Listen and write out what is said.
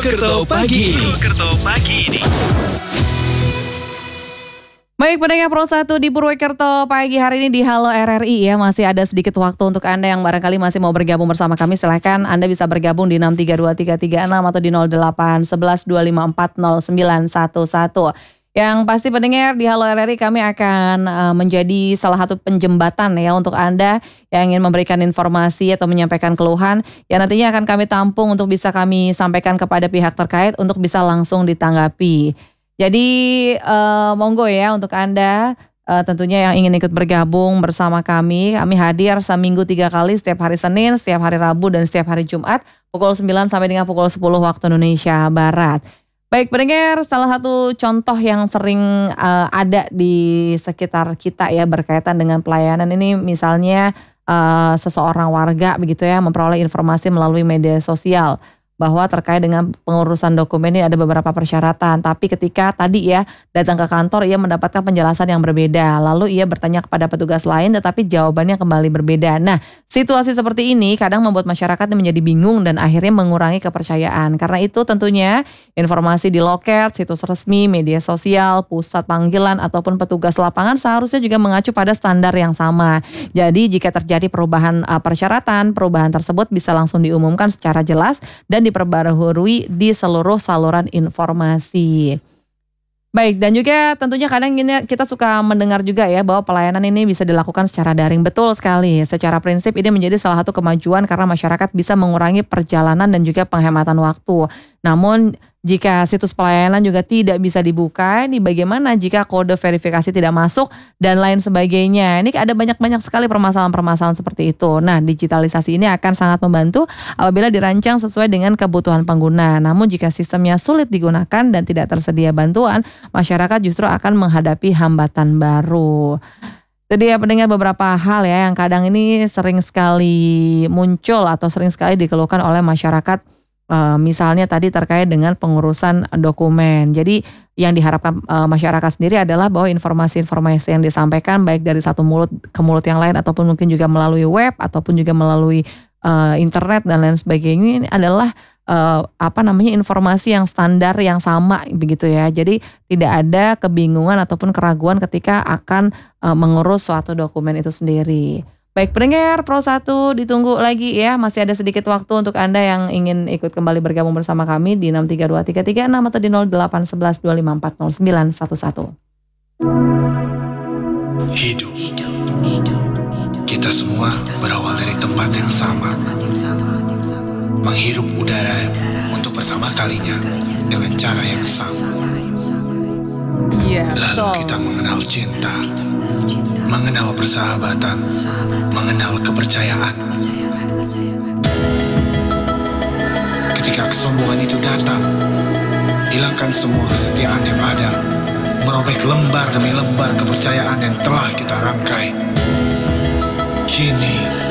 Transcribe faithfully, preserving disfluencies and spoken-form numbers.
Purwokerto pagi ini. Purwokerto pagi ini. Baik, pendengar Pro satu di Purwokerto pagi hari ini di Halo R R I ya. Masih ada sedikit waktu untuk Anda yang barangkali masih mau bergabung bersama kami. Silahkan Anda bisa bergabung di enam tiga dua tiga tiga enam atau di nol delapan satu satu dua lima empat nol sembilan satu satu. Yang pasti pendengar di Halo R R I kami akan uh, menjadi salah satu penjembatan ya untuk Anda yang ingin memberikan informasi atau menyampaikan keluhan yang nantinya akan kami tampung untuk bisa kami sampaikan kepada pihak terkait untuk bisa langsung ditanggapi. Jadi uh, monggo ya untuk Anda uh, tentunya yang ingin ikut bergabung bersama kami. Kami hadir seminggu tiga kali setiap hari Senin, setiap hari Rabu dan setiap hari Jumat pukul sembilan sampai dengan pukul sepuluh waktu Indonesia Barat. Baik pendengar, salah satu contoh yang sering uh, ada di sekitar kita ya berkaitan dengan pelayanan ini misalnya uh, seseorang warga begitu ya memperoleh informasi melalui media sosial bahwa terkait dengan pengurusan dokumen ini ada beberapa persyaratan. Tapi ketika tadi ya datang ke kantor ia mendapatkan penjelasan yang berbeda. Lalu ia bertanya kepada petugas lain tetapi jawabannya kembali berbeda. Nah situasi seperti ini kadang membuat masyarakat menjadi bingung dan akhirnya mengurangi kepercayaan. Karena itu tentunya informasi di loket, situs resmi, media sosial, pusat panggilan ataupun petugas lapangan seharusnya juga mengacu pada standar yang sama. Jadi jika terjadi perubahan uh, persyaratan, perubahan tersebut bisa langsung diumumkan secara jelas dan diperbarui di seluruh saluran informasi. Baik, dan juga tentunya kadang ini kita suka mendengar juga ya bahwa pelayanan ini bisa dilakukan secara daring. Betul sekali, secara prinsip ini menjadi salah satu kemajuan karena masyarakat bisa mengurangi perjalanan dan juga penghematan waktu. Namun jika situs pelayanan juga tidak bisa dibuka, ini bagaimana jika kode verifikasi tidak masuk dan lain sebagainya. Ini ada banyak-banyak sekali permasalahan-permasalahan seperti itu. Nah, digitalisasi ini akan sangat membantu apabila dirancang sesuai dengan kebutuhan pengguna. Namun jika sistemnya sulit digunakan dan tidak tersedia bantuan, masyarakat justru akan menghadapi hambatan baru. Jadi ya pendengar beberapa hal ya yang kadang ini sering sekali muncul atau sering sekali dikeluhkan oleh masyarakat. Uh, misalnya tadi terkait dengan pengurusan dokumen. Jadi yang diharapkan uh, masyarakat sendiri adalah bahwa informasi-informasi yang disampaikan baik dari satu mulut ke mulut yang lain ataupun mungkin juga melalui web ataupun juga melalui uh, internet dan lain sebagainya ini adalah uh, apa namanya informasi yang standar yang sama begitu ya. Jadi tidak ada kebingungan ataupun keraguan ketika akan uh, mengurus suatu dokumen itu sendiri. Baik pendengar Pro satu ditunggu lagi ya. Masih ada sedikit waktu untuk Anda yang ingin ikut kembali bergabung bersama kami di enam tiga dua tiga tiga enam atau di nol delapan satu satu dua lima empat nol sembilan satu satu. Hidup, hidup, hidup. Kita semua berawal dari tempat yang sama. Menghirup udara untuk pertama kalinya dengan cara yang sama. Iya, Lalu betul. kita mengenal cinta, mengenal persahabatan, mengenal kepercayaan. Ketika kesombongan itu datang, hilangkan semua kesetiaan yang ada, merobek lembar demi lembar kepercayaan yang telah kita rangkai. Kini